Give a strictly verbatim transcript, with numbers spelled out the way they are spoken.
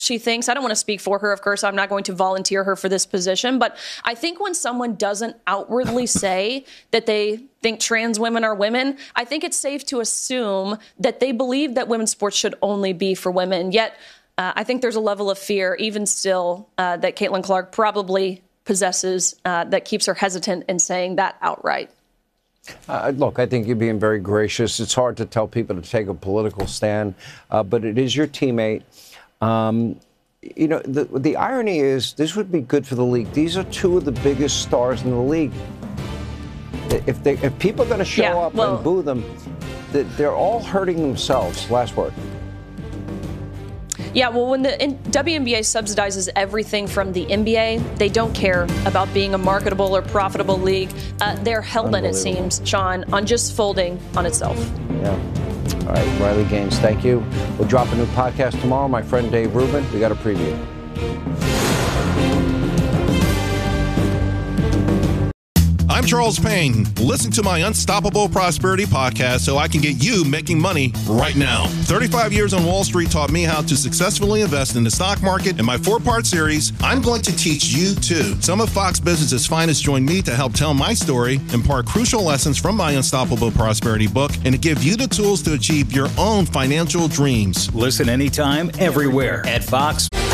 she thinks. I don't want to speak for her. Of course, I'm not going to volunteer her for this position. But I think when someone doesn't outwardly say that they think trans women are women, I think it's safe to assume that they believe that women's sports should only be for women. Yet, uh, I think there's a level of fear, even still, uh, that Caitlin Clark probably possesses uh, that keeps her hesitant in saying that outright. Uh, look, I think you're being very gracious. It's hard to tell people to take a political stand, uh, but it is your teammate. Um, you know, the, the irony is this would be good for the league. These are two of the biggest stars in the league. If they, if people are going to show yeah, up well, and boo them, they're all hurting themselves. Last word. Yeah, well, when the W N B A subsidizes everything from the N B A, they don't care about being a marketable or profitable league. Uh, they're hell-bent, it seems, Sean, on just folding on itself. Yeah. All right, Riley Gaines, thank you. We'll drop a new podcast tomorrow. My friend Dave Rubin, we got a preview. I'm Charles Payne. Listen to my Unstoppable Prosperity podcast so I can get you making money right now. thirty-five years on Wall Street taught me how to successfully invest in the stock market. In my four-part series, I'm going to teach you too. Some of Fox Business's finest join me to help tell my story, impart crucial lessons from my Unstoppable Prosperity book, and to give you the tools to achieve your own financial dreams. Listen anytime, everywhere at Fox.